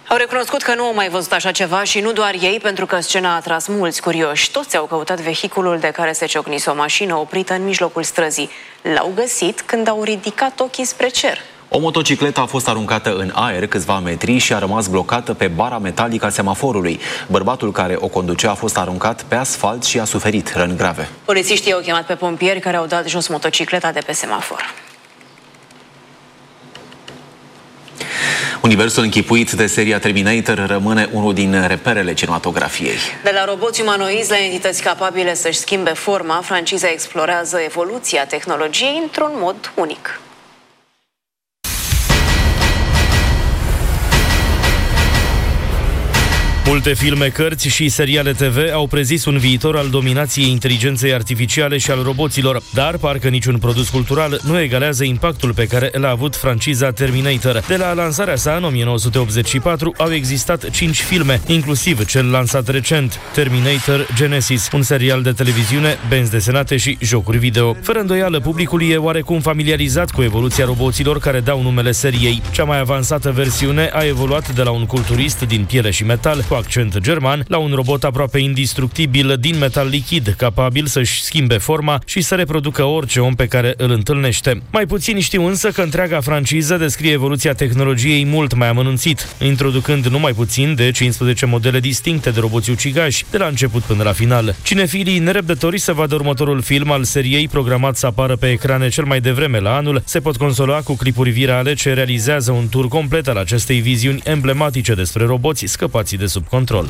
Au recunoscut că nu au mai văzut așa ceva și nu doar ei, pentru că scena a atras mulți curioși. Toți au căutat vehiculul de care se ciocnise o mașină oprită în mijlocul străzii. L-au găsit când au ridicat ochii spre cer. O motocicletă a fost aruncată în aer câțiva metri și a rămas blocată pe bara metalică a semaforului. Bărbatul care o conducea a fost aruncat pe asfalt și a suferit răni grave. Polițiștii au chemat pe pompieri care au dat jos motocicleta de pe semafor. Universul închipuit de seria Terminator rămâne unul din reperele cinematografiei. De la roboți umanoizi la entități capabile să-și schimbe forma, franciza explorează evoluția tehnologiei într-un mod unic. Multe filme, cărți și seriale TV au prezis un viitor al dominației inteligenței artificiale și al roboților, dar parcă niciun produs cultural nu egalează impactul pe care l-a avut franciza Terminator. De la lansarea sa în 1984 au existat 5 filme, inclusiv cel lansat recent, Terminator Genesis, un serial de televiziune, benzi desenate și jocuri video. Fără îndoială, publicul e oarecum familiarizat cu evoluția roboților care dau numele seriei. Cea mai avansată versiune a evoluat de la un culturist din piele și metal, cu accent german, la un robot aproape indestructibil din metal lichid, capabil să-și schimbe forma și să reproducă orice om pe care îl întâlnește. Mai puțini știu însă că întreaga franciză descrie evoluția tehnologiei mult mai amănunțit, introducând numai puțin de 15 modele distincte de roboți ucigași, de la început până la final. Cinefilii nerăbdători să vadă următorul film al seriei, programat să apară pe ecrane cel mai devreme la anul, se pot consola cu clipuri virale ce realizează un tur complet al acestei viziuni emblematice despre roboți scăpați de sub control.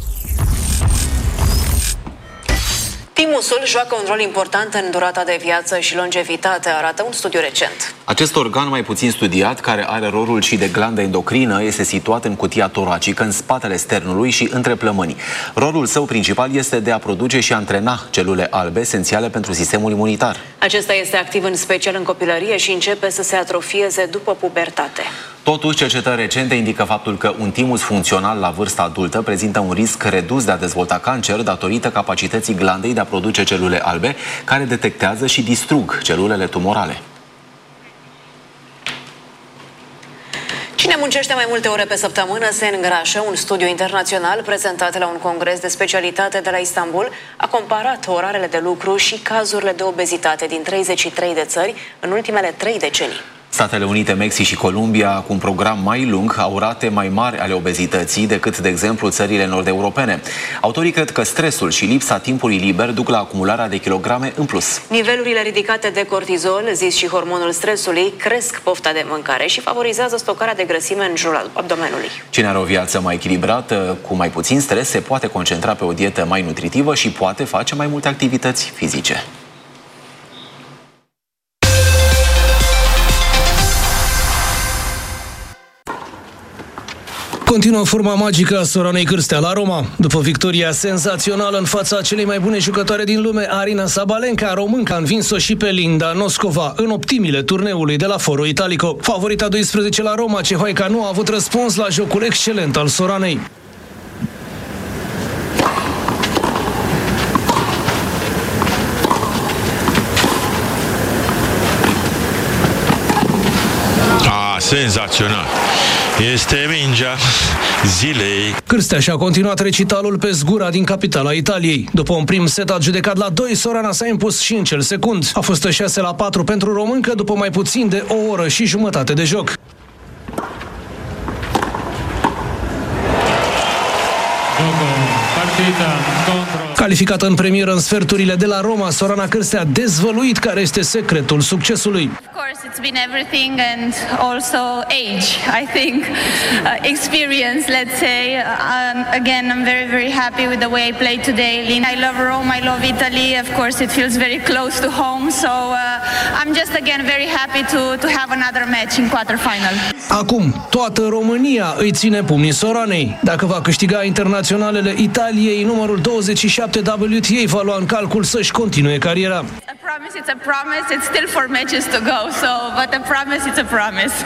Timusul joacă un rol important în durata de viață și longevitate, arată un studiu recent. Acest organ mai puțin studiat, care are rolul și de glandă endocrină, este situat în cutia toracică, în spatele sternului și între plămâni. Rolul său principal este de a produce și antrena celule albe esențiale pentru sistemul imunitar. Acesta este activ în special în copilărie și începe să se atrofieze după pubertate. Totuși, cercetări recente indică faptul că un timus funcțional la vârsta adultă prezintă un risc redus de a dezvolta cancer datorită capacității glandei de a produce celule albe care detectează și distrug celulele tumorale. Cine muncește mai multe ore pe săptămână se îngrașă. Un studiu internațional prezentat la un congres de specialitate de la Istanbul a comparat orarele de lucru și cazurile de obezitate din 33 de țări în ultimele 3 decenii. Statele Unite, Mexic și Columbia, cu un program mai lung, au rate mai mari ale obezității decât, de exemplu, țările nord-europene. Autorii cred că stresul și lipsa timpului liber duc la acumularea de kilograme în plus. Nivelurile ridicate de cortizol, zis și hormonul stresului, cresc pofta de mâncare și favorizează stocarea de grăsime în jurul abdomenului. Cine are o viață mai echilibrată, cu mai puțin stres, se poate concentra pe o dietă mai nutritivă și poate face mai multe activități fizice. Continuă forma magică a Soranei Cârstea la Roma. După victoria senzațională în fața celei mai bune jucătoare din lume, Aryna Sabalenka, românca, a învins-o și pe Linda Noscova în optimile turneului de la Foro Italico. Favorita 12 la Roma, cehoaica nu a avut răspuns la jocul excelent al Soranei. Senzațional! Este mingea zilei. Cârstea și-a continuat recitalul pe zgura din capitala Italiei. După un prim set adjudecat la 2, Sorana s-a impus și în cel secund. A fost 6-4 pentru româncă după mai puțin de o oră și jumătate de joc. Calificată în premieră în sferturile de la Roma, Sorana Cârstea a dezvăluit care este secretul succesului. It's been everything and also age, I think, experience, let's say. Again, I'm very, very happy with the way I played today. I love Rome, I love Italy. Of course, it feels very close to home. So I'm just, again, very happy to have another match in quarterfinal. Acum, toată România îi ține pumnii Soranei. Dacă va câștiga internaționalele Italiei, numărul 27 WTA va lua în calcul să-și continue cariera. It's a promise, it's still 4 matches to go, so, but a promise, it's a promise.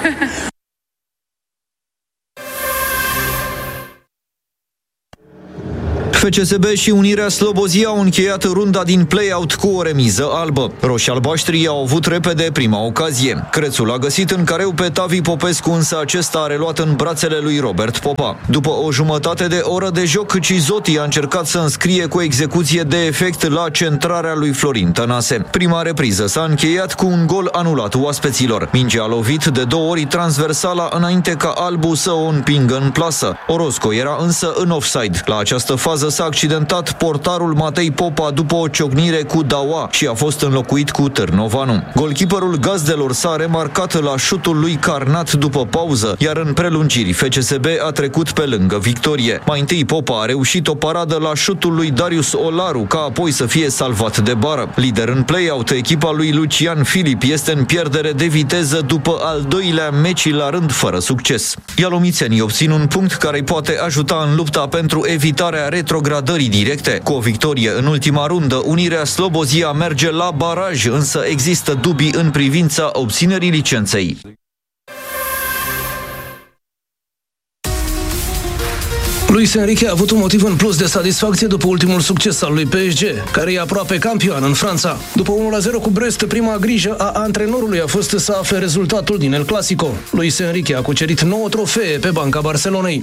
FCSB și Unirea Slobozia au încheiat runda din play-out cu o remiză albă. Roșii-albaștrii au avut repede prima ocazie. Crețul a găsit în careu pe Tavi Popescu, însă acesta a reluat în brațele lui Robert Popa. După o jumătate de oră de joc, Cizotti a încercat să înscrie cu execuție de efect la centrarea lui Florin Tănase. Prima repriză s-a încheiat cu un gol anulat oaspeților. Mingea a lovit de 2 ori transversala înainte ca albu să o împingă în plasă. Orozco era însă în offside. La această fază s-a accidentat portarul Matei Popa după o ciocnire cu Daua și a fost înlocuit cu Târnovanu. Golkeeperul gazdelor s-a remarcat la șutul lui Carnat după pauză, iar în prelungiri FCSB a trecut pe lângă victorie. Mai întâi Popa a reușit o paradă la șutul lui Darius Olaru, ca apoi să fie salvat de bară. Lider în play-out, echipa lui Lucian Filip este în pierdere de viteză după al doilea meci la rând fără succes. Ialomițenii obțin un punct care îi poate ajuta în lupta pentru evitarea retrogradării directe. Cu o victorie în ultima rundă, Unirea Slobozia merge la baraj, însă există dubii în privința obținerii licenței. Luis Enrique a avut un motiv în plus de satisfacție după ultimul succes al lui PSG, care e aproape campion în Franța. După 1-0 cu Brest, prima grijă a antrenorului a fost să afle rezultatul din El Clasico. Luis Enrique a cucerit 9 trofee pe banca Barcelonei.